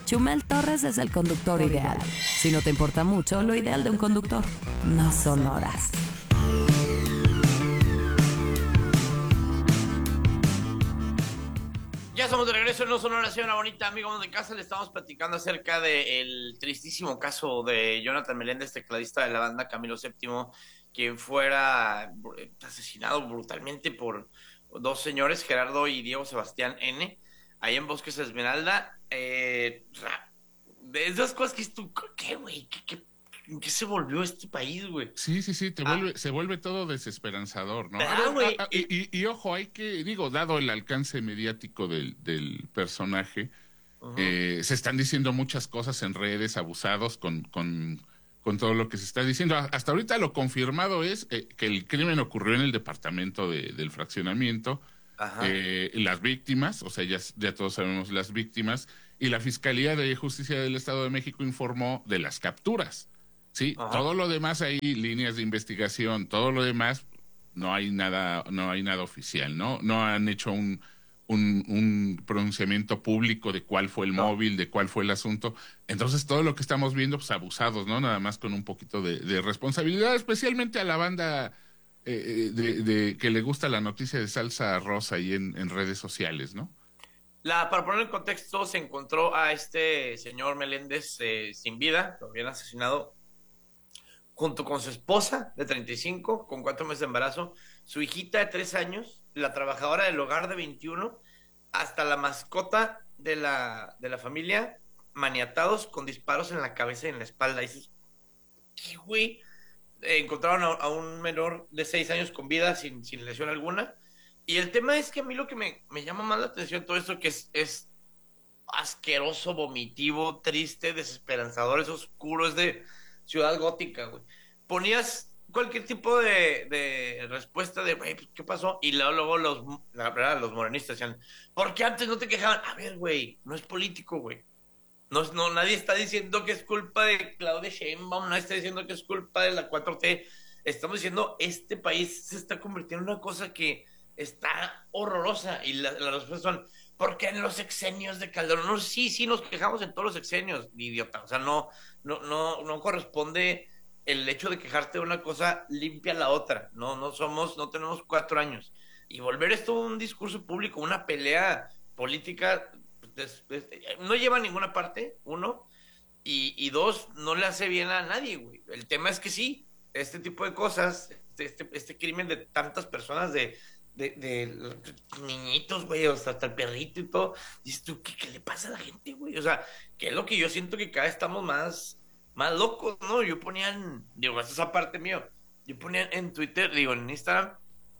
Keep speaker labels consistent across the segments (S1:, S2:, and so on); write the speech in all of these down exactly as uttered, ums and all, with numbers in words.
S1: Chumel Torres es el conductor ideal. Si no te importa mucho, lo ideal de un conductor no son horas.
S2: Ya estamos de regreso en No Sonora, señora bonita, amigos de casa. Le estamos platicando acerca del tristísimo caso de Jonathan Meléndez, tecladista de la banda Camilo séptimo, quien fuera asesinado brutalmente por dos señores, Gerardo y Diego Sebastián N., ahí en Bosques Esmeralda. Eh, de esas cosas que es tú, ¿qué, güey? ¿Qué, qué, ¿En qué se volvió este país, güey?
S3: Sí, sí, sí, te
S2: ah.
S3: vuelve, se vuelve todo desesperanzador, ¿no?
S2: Ah,
S3: A ver,
S2: a,
S3: a, y, y, y ojo, hay que, digo, dado el alcance mediático del, del personaje, uh-huh. eh, se están diciendo muchas cosas en redes, abusados con, con, con todo lo que se está diciendo. Hasta ahorita lo confirmado es eh, que el crimen ocurrió en el departamento de, del fraccionamiento. Eh, las víctimas, o sea, ya, ya todos sabemos las víctimas, y la Fiscalía de Justicia del Estado de México informó de las capturas. Sí, Ajá. todo lo demás ahí, líneas de investigación, todo lo demás, no hay nada, no hay nada oficial, ¿no? No han hecho un, un, un pronunciamiento público de cuál fue el no. móvil, de cuál fue el asunto. Entonces, todo lo que estamos viendo, pues abusados, ¿no? Nada más con un poquito de, de responsabilidad, especialmente a la banda eh, de, de que le gusta la noticia de salsa rosa ahí en, en redes sociales, ¿no?
S2: La, para poner en contexto, se encontró a este señor Meléndez eh, sin vida, lo habían asesinado, junto con su esposa de treinta y cinco, con cuatro meses de embarazo, su hijita de tres años, la trabajadora del hogar de veintiuno, hasta la mascota de la, de la familia, maniatados con disparos en la cabeza y en la espalda. Y dices, ¿qué güey? Eh, encontraron a, a un menor de seis años con vida, sin, sin lesión alguna. Y el tema es que a mí lo que me, me llama más la atención todo esto, que es, es asqueroso, vomitivo, triste, desesperanzador, es oscuro, es de Ciudad Gótica, güey. Ponías cualquier tipo de, de respuesta de, güey, ¿qué pasó? Y luego, luego los, la verdad, los morenistas decían, ¿por qué antes no te quejaban? A ver, güey, no es político, güey. No, no, nadie está diciendo que es culpa de Claudia Sheinbaum, nadie está diciendo que es culpa de la cuatro T. Estamos diciendo, este país se está convirtiendo en una cosa que está horrorosa. Y las la respuestas son, ¿por qué en los sexenios de Calderón? No, sí, sí, nos quejamos en todos los sexenios, idiota. O sea, no, no, no, no corresponde el hecho de quejarte de una cosa limpia a la otra. No, no somos, no tenemos cuatro años. Y volver esto un discurso público, una pelea política, des, des, no lleva a ninguna parte, uno, y, y dos, no le hace bien a nadie, güey. El tema es que sí, este tipo de cosas, este, este, este crimen de tantas personas, de De, de niñitos, güey, o sea, hasta el perrito y todo, dices tú, ¿qué, ¿qué le pasa a la gente, güey? O sea, que es lo que yo siento que cada vez estamos más, más locos, ¿no? Yo ponía en, digo, esa es aparte mío, yo ponía en Twitter, digo, en Instagram,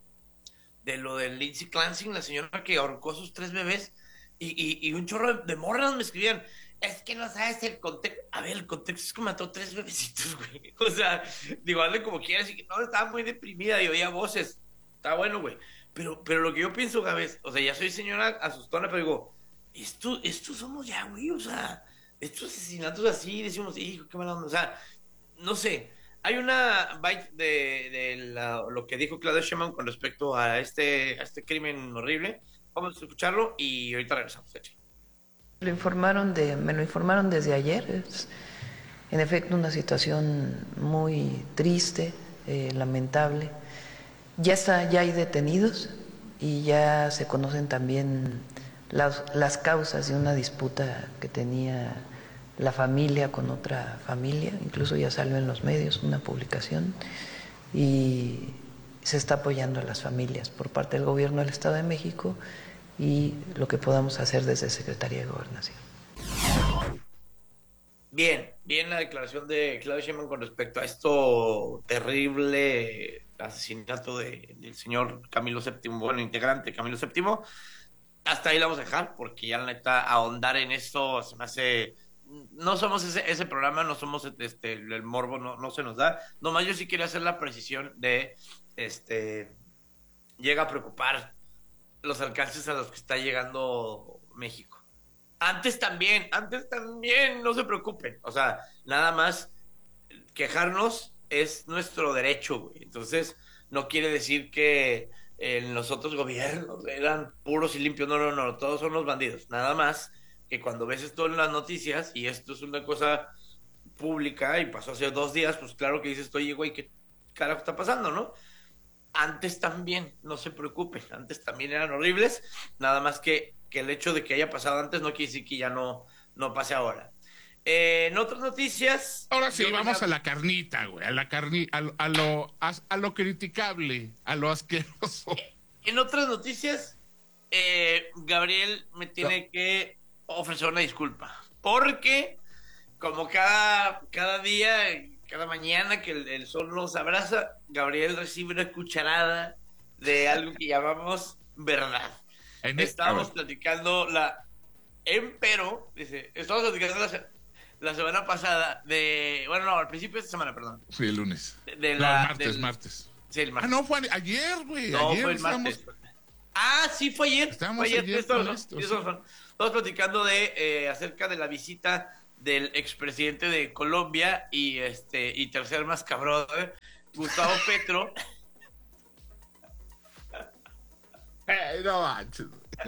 S2: de lo de Lindsay Clancy, la señora que ahorcó a sus tres bebés, y, y, y un chorro de, de morras me escribían, es que no sabes el contexto. A ver, el contexto es que mató tres bebecitos, güey. O sea, digo, hazle como quieras, y que no, estaba muy deprimida, y oía voces, está bueno, güey. Pero, pero lo que yo pienso, Gabes, o sea, ya soy señora asustona, pero digo, esto, esto somos ya, güey, o sea, estos asesinatos así, decimos, hijo, qué mala onda, o sea, no sé, hay una bite de, de la, lo que dijo Claudia Sheinbaum con respecto a este, a este crimen horrible. Vamos a escucharlo y ahorita regresamos.
S4: Lo informaron de, me lo informaron desde ayer, es en efecto una situación muy triste, eh, lamentable. Ya está, ya hay detenidos y ya se conocen también las, las causas de una disputa que tenía la familia con otra familia, incluso ya salió en los medios una publicación y se está apoyando a las familias por parte del gobierno del Estado de México y lo que podamos hacer desde Secretaría de Gobernación.
S2: Bien, bien la declaración de Claudia Sheinbaum con respecto a esto terrible asesinato de, del señor Camilo séptimo, bueno, integrante Camilo séptimo. Hasta ahí la vamos a dejar, porque ya la neta, ahondar en esto se me hace... No somos ese, ese programa, no somos este el morbo, no, no se nos da. Nomás yo sí quería hacer la precisión de, este, llega a preocupar los alcances a los que está llegando México. Antes también, antes también, no se preocupen. O sea, nada más quejarnos es nuestro derecho, güey. Entonces, no quiere decir que en los otros gobiernos eran puros y limpios. No, no, no, todos son los bandidos. Nada más que cuando ves esto en las noticias, y esto es una cosa pública y pasó hace dos días, pues claro que dices, oye, güey, ¿qué carajo está pasando, no? Antes también, no se preocupen, antes también eran horribles, nada más que, que el hecho de que haya pasado antes no quiere decir que ya no, no pase ahora. Eh, en otras noticias...
S3: Ahora sí, vamos
S2: pensaba...
S3: a la carnita, güey, a la carni, a, a lo a, a lo criticable, a lo asqueroso.
S2: En otras noticias, eh, Gabriel me tiene no. que ofrecer una disculpa, porque como cada, cada día, cada mañana que el, el sol nos abraza, Gabriel recibe una cucharada de algo que llamamos verdad. En Estábamos platicando la... Empero, dice, estábamos platicando la... La semana pasada de... Bueno, no, al principio de esta semana, perdón.
S3: Sí, el lunes.
S2: De, de la,
S3: no, el martes,
S2: del,
S3: martes.
S2: Sí, el martes.
S3: Ah, no, fue ayer, güey.
S2: No,
S3: ayer
S2: fue el
S3: estábamos...
S2: martes. Ah, sí, fue ayer.
S3: Estábamos
S2: fue ayer,
S3: ayer
S2: todos,
S3: con esto, sí.
S2: Estamos platicando de eh, acerca de la visita del expresidente de Colombia y este y tercer más cabrón, ¿eh? Gustavo Petro.
S3: Hey, no manches.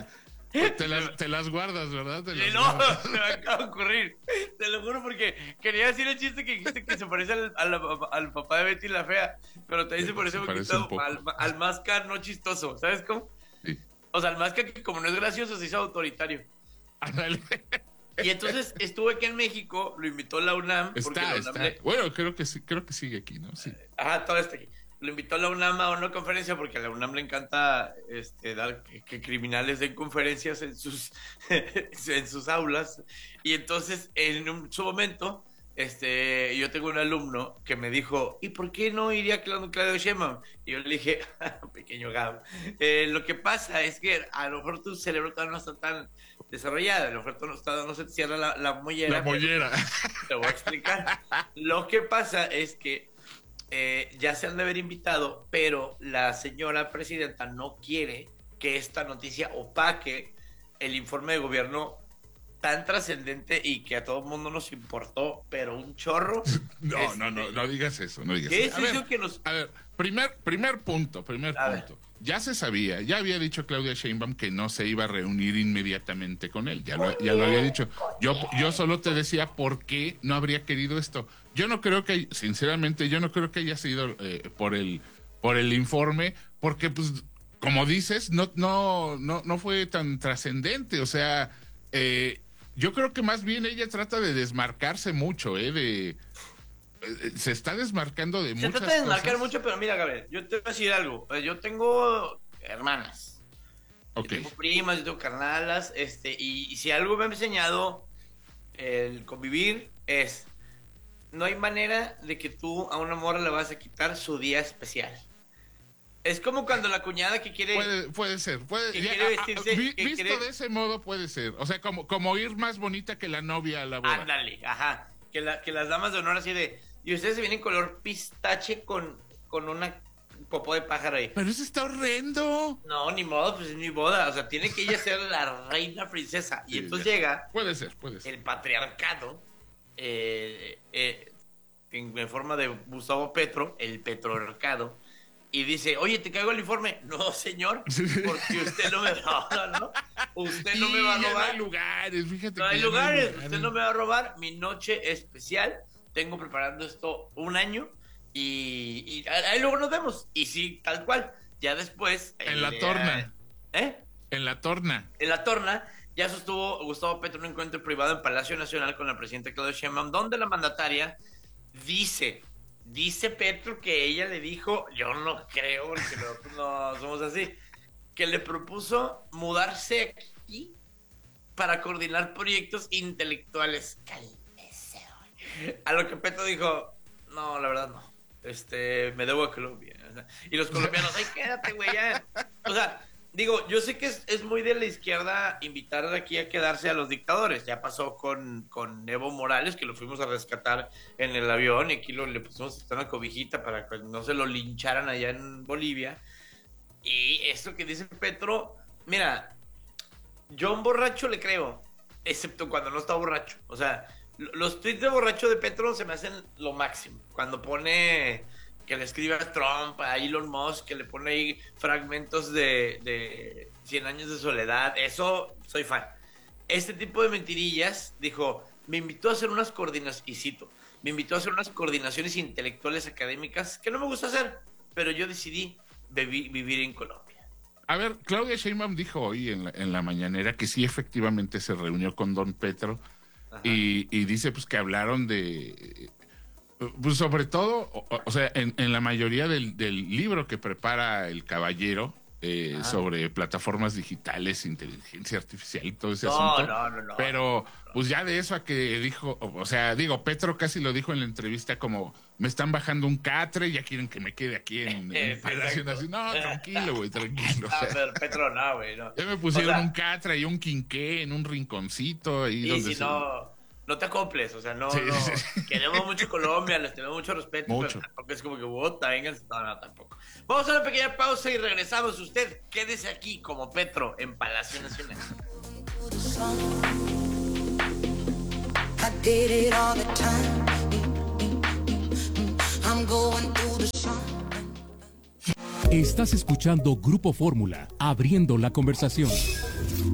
S3: Te las, te las guardas, ¿verdad? Te las
S2: no,
S3: guardas.
S2: me acaba de ocurrir. Te lo juro porque quería decir el chiste que dijiste que se parece al, al, al papá de Betty la Fea, pero también se parece,
S3: se
S2: un
S3: parece un
S2: poquito al, al Masca no chistoso, ¿sabes cómo?
S3: Sí.
S2: O sea, el Masca que como no es gracioso se hizo autoritario.
S3: Ándale.
S2: Y entonces estuve aquí en México, lo invitó la UNAM.
S3: Está,
S2: la UNAM
S3: está.
S2: Le...
S3: Bueno, creo que sí, creo que sigue aquí, ¿no? Sí.
S2: Ajá, todo está aquí. Lo invitó a la UNAM a una conferencia porque a la UNAM le encanta este, dar que, que criminales den conferencias en sus en sus aulas. Y entonces, en un, su momento, este, yo tengo un alumno que me dijo, ¿y por qué no iría Claudio, Claudio Sheinbaum? Y yo le dije, pequeño Gab, eh, lo que pasa es que a lo mejor tu cerebro todavía no está tan desarrollado, a lo mejor no, está, no se te cierra la, la mollera.
S3: La mollera.
S2: Te voy a explicar. Lo que pasa es que Eh, ya se han de haber invitado, pero la señora presidenta no quiere que esta noticia opaque el informe de gobierno tan trascendente y que a todo el mundo nos importó, pero un chorro.
S3: No,
S2: este,
S3: no, no, no digas eso, no digas
S2: ¿qué
S3: eso.
S2: es eso que nos...
S3: A ver, primer, primer punto, primer
S2: a
S3: punto.
S2: Ver.
S3: Ya se sabía, ya había dicho Claudia Sheinbaum que no se iba a reunir inmediatamente con él, ya lo, ya lo había dicho. Yo, yo solo te decía por qué no habría querido esto. Yo no creo que, sinceramente, yo no creo que haya sido eh, por el por el informe, porque pues, como dices, no, no, no, no fue tan trascendente. O sea, eh, yo creo que más bien ella trata de desmarcarse mucho, eh, de se está desmarcando de
S2: se
S3: muchas cosas.
S2: Se trata de desmarcar mucho, pero mira, Gabriel, yo te voy a decir algo. Yo tengo hermanas,
S3: okay.
S2: Yo tengo primas, yo tengo carnalas, este, y, y si algo me ha enseñado el convivir es, no hay manera de que tú a una morra le vas a quitar su día especial. Es como cuando la cuñada que quiere...
S3: Puede, puede ser. Puede,
S2: que
S3: ya,
S2: quiere vestirse,
S3: a, vi,
S2: que
S3: visto
S2: quiere...
S3: de ese modo puede ser. O sea, como, como ir más bonita que la novia a la boda.
S2: Ándale, ajá. Que, la, que las damas de honor así de... Y ustedes se vienen color pistache con, con una popó de pájaro ahí.
S3: Pero eso está horrendo.
S2: No, ni modo, pues es mi boda. O sea, tiene que ella ser la reina princesa. Y sí, entonces ya. llega...
S3: Puede ser, puede ser.
S2: El patriarcado, eh, eh, en, en forma de Gustavo Petro, el petroarcado, y dice, oye, ¿te caigo el informe? No, señor, porque usted no me va a robar, ¿no? Usted no me va a robar.
S3: No hay lugares, fíjate.
S2: No hay lugares, usted no me va a robar mi noche especial. Tengo preparando esto un año y, y ahí luego nos vemos. Y sí, tal cual. Ya después...
S3: En
S2: el,
S3: la torna.
S2: ¿Eh?
S3: En la torna.
S2: En la torna ya sostuvo Gustavo Petro un encuentro privado en Palacio Nacional con la presidenta Claudia Sheinbaum, donde la mandataria dice... Dice Petro que ella le dijo, yo no creo, porque nosotros no somos así, que le propuso mudarse aquí para coordinar proyectos intelectuales. Cálmese, güey. A lo que Petro dijo, no, la verdad no. Este, me debo a Colombia. Y los colombianos, ay, quédate, güey, ya. O sea, digo, yo sé que es, es muy de la izquierda invitar aquí a quedarse a los dictadores. Ya pasó con, con Evo Morales, que lo fuimos a rescatar en el avión, y aquí lo, le pusimos una cobijita para que no se lo lincharan allá en Bolivia. Y esto que dice Petro, mira, yo a un borracho le creo, excepto cuando no está borracho. O sea, los tweets de borracho de Petro se me hacen lo máximo. Cuando pone... que le escribe a Trump, a Elon Musk, que le pone ahí fragmentos de, de cien años de soledad, eso soy fan. este tipo de mentirillas, dijo, me invitó a hacer unas coordinaciones, y cito, me invitó a hacer unas coordinaciones intelectuales académicas que no me gusta hacer, pero yo decidí vivi- vivir en Colombia.
S3: A ver, Claudia Sheinbaum dijo hoy en la, en la mañanera que sí efectivamente se reunió con don Petro y, y dice pues que hablaron de... Pues sobre todo, o, o sea, en, en la mayoría del, del libro que prepara el caballero eh, sobre plataformas digitales, inteligencia artificial y todo ese
S2: No,
S3: asunto.
S2: no, no, no.
S3: Pero, pues ya de eso a que dijo, o, o sea, digo, Petro casi lo dijo en la entrevista como, me están bajando un catre, ya quieren que me quede aquí en, en Palacio Nacional. No, tranquilo, güey, tranquilo. O
S2: Ah,
S3: sea,
S2: pero Petro no, güey, no.
S3: ya me pusieron
S2: O sea,
S3: un catre y un quinqué en un rinconcito ahí
S2: y
S3: donde
S2: si
S3: se...
S2: no, no te acoples, o sea, no,
S3: Sí,
S2: no.
S3: sí.
S2: Queremos mucho Colombia, les tenemos mucho respeto,
S3: Mucho.
S2: pero tampoco es como que, bota, vengan, no, no, tampoco. Vamos a una pequeña pausa y regresamos. Usted quédese aquí como Petro en Palacio Nacional.
S5: I did it all the time. I'm going through the sun.
S6: Estás escuchando Grupo Fórmula, abriendo la conversación.